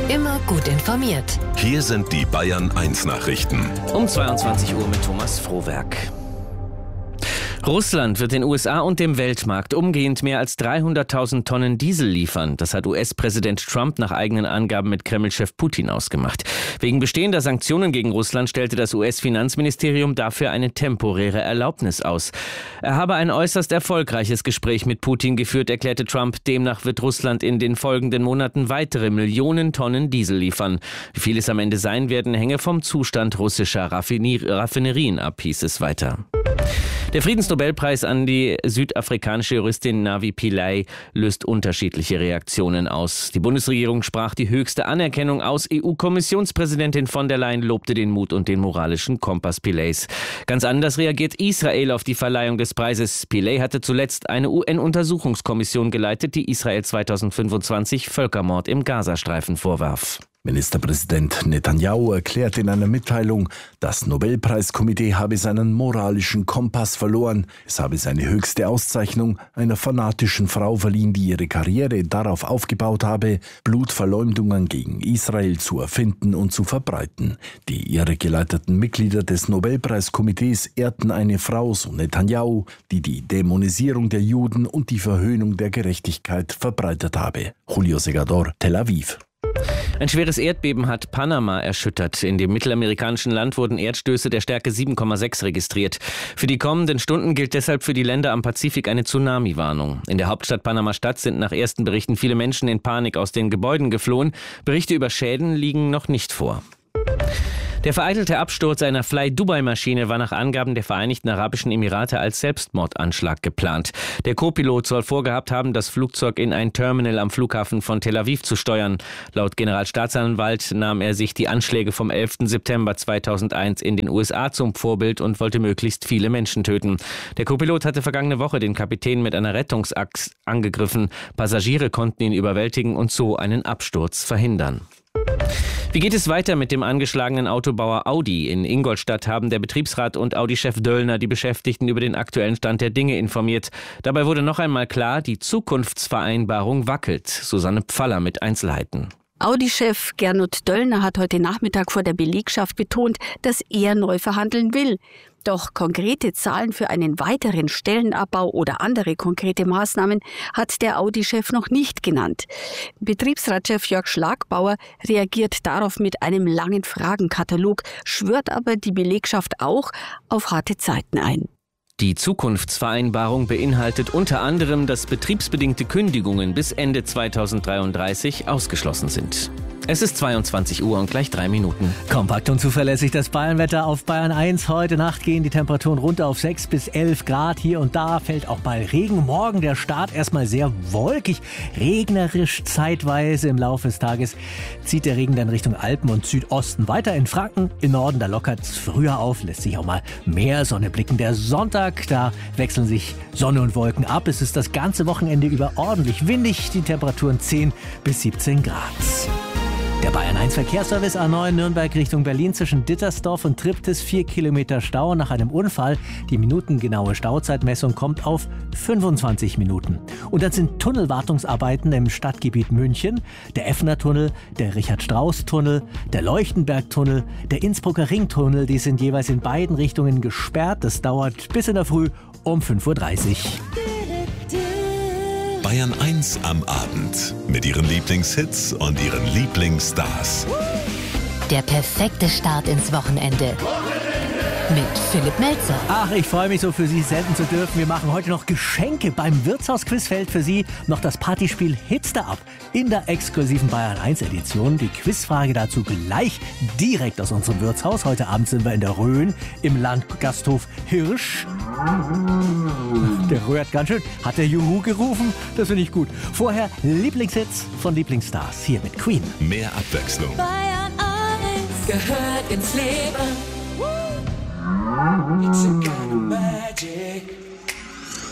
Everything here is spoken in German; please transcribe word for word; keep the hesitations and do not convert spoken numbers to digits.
Immer gut informiert. Hier sind die Bayern eins Nachrichten. Um zweiundzwanzig Uhr mit Thomas Frohwerk. Russland wird den U S A und dem Weltmarkt umgehend mehr als dreihunderttausend Tonnen Diesel liefern. Das hat U S-Präsident Trump nach eigenen Angaben mit Kreml-Chef Putin ausgemacht. Wegen bestehender Sanktionen gegen Russland stellte das U S-Finanzministerium dafür eine temporäre Erlaubnis aus. Er habe ein äußerst erfolgreiches Gespräch mit Putin geführt, erklärte Trump. Demnach wird Russland in den folgenden Monaten weitere Millionen Tonnen Diesel liefern. Wie viel es am Ende sein werden, hänge vom Zustand russischer Raffinerien ab, hieß es weiter. Der Friedensnobelpreis an die südafrikanische Juristin Navi Pillay löst unterschiedliche Reaktionen aus. Die Bundesregierung sprach die höchste Anerkennung aus. E U-Kommissionspräsidentin von der Leyen lobte den Mut und den moralischen Kompass Pillays. Ganz anders reagiert Israel auf die Verleihung des Preises. Pillay hatte zuletzt eine U N-Untersuchungskommission geleitet, die Israel zweitausendfünfundzwanzig Völkermord im Gazastreifen vorwarf. Ministerpräsident Netanyahu erklärt in einer Mitteilung, das Nobelpreiskomitee habe seinen moralischen Kompass verloren. Es habe seine höchste Auszeichnung einer fanatischen Frau verliehen, die ihre Karriere darauf aufgebaut habe, Blutverleumdungen gegen Israel zu erfinden und zu verbreiten. Die irregeleiteten Mitglieder des Nobelpreiskomitees ehrten eine Frau, so Netanyahu, die die Dämonisierung der Juden und die Verhöhnung der Gerechtigkeit verbreitet habe. Julio Segador, Tel Aviv. Ein schweres Erdbeben hat Panama erschüttert. In dem mittelamerikanischen Land wurden Erdstöße der Stärke sieben Komma sechs registriert. Für die kommenden Stunden gilt deshalb für die Länder am Pazifik eine Tsunami-Warnung. In der Hauptstadt Panama-Stadt sind nach ersten Berichten viele Menschen in Panik aus den Gebäuden geflohen. Berichte über Schäden liegen noch nicht vor. Der vereitelte Absturz einer Fly-Dubai-Maschine war nach Angaben der Vereinigten Arabischen Emirate als Selbstmordanschlag geplant. Der Co-Pilot soll vorgehabt haben, das Flugzeug in ein Terminal am Flughafen von Tel Aviv zu steuern. Laut Generalstaatsanwalt nahm er sich die Anschläge vom elften September zweitausendeins in den U S A zum Vorbild und wollte möglichst viele Menschen töten. Der Co-Pilot hatte vergangene Woche den Kapitän mit einer Rettungsaxt angegriffen. Passagiere konnten ihn überwältigen und so einen Absturz verhindern. Wie geht es weiter mit dem angeschlagenen Autobauer Audi? In Ingolstadt haben der Betriebsrat und Audi-Chef Döllner die Beschäftigten über den aktuellen Stand der Dinge informiert. Dabei wurde noch einmal klar, die Zukunftsvereinbarung wackelt. Susanne Pfaller mit Einzelheiten. Audi-Chef Gernot Döllner hat heute Nachmittag vor der Belegschaft betont, dass er neu verhandeln will. Doch konkrete Zahlen für einen weiteren Stellenabbau oder andere konkrete Maßnahmen hat der Audi-Chef noch nicht genannt. Betriebsratschef Jörg Schlagbauer reagiert darauf mit einem langen Fragenkatalog, schwört aber die Belegschaft auch auf harte Zeiten ein. Die Zukunftsvereinbarung beinhaltet unter anderem, dass betriebsbedingte Kündigungen bis Ende zweitausenddreiunddreißig ausgeschlossen sind. Es ist zweiundzwanzig Uhr und gleich drei Minuten. Kompakt und zuverlässig das Bayernwetter auf Bayern eins. Heute Nacht gehen die Temperaturen runter auf sechs bis elf Grad. Hier und da fällt auch mal Regen. Morgen der Start erstmal sehr wolkig, regnerisch zeitweise. Im Laufe des Tages zieht der Regen dann Richtung Alpen und Südosten weiter. In Franken, im Norden, da lockert es früher auf, lässt sich auch mal mehr Sonne blicken. Der Sonntag, da wechseln sich Sonne und Wolken ab. Es ist das ganze Wochenende über ordentlich windig. Die Temperaturen zehn bis siebzehn Grad. Der Bayern eins Verkehrsservice A neun Nürnberg Richtung Berlin zwischen Dittersdorf und Triptis. Vier Kilometer Stau nach einem Unfall. Die minutengenaue Stauzeitmessung kommt auf fünfundzwanzig Minuten. Und dann sind Tunnelwartungsarbeiten im Stadtgebiet München. Der Effner-Tunnel, der Richard-Strauss-Tunnel, der Leuchtenberg-Tunnel, der Innsbrucker Ringtunnel. Die sind jeweils in beiden Richtungen gesperrt. Das dauert bis in der Früh um fünf Uhr dreißig. Bayern eins am Abend mit ihren Lieblingshits und ihren Lieblingsstars. Der perfekte Start ins Wochenende. Mit Philipp Melzer. Ach, ich freue mich so, für Sie senden zu dürfen. Wir machen heute noch Geschenke. Beim Wirtshaus-Quiz fällt für Sie noch das Partyspiel Hitster ab. In der exklusiven Bayern eins Edition. Die Quizfrage dazu gleich direkt aus unserem Wirtshaus. Heute Abend sind wir in der Rhön im Landgasthof Hirsch. Der rührt ganz schön. Hat der Juhu gerufen? Das finde ich gut. Vorher Lieblingshits von Lieblingsstars. Hier mit Queen. Mehr Abwechslung. Bayern eins gehört ins Leben. It's a kind of magic.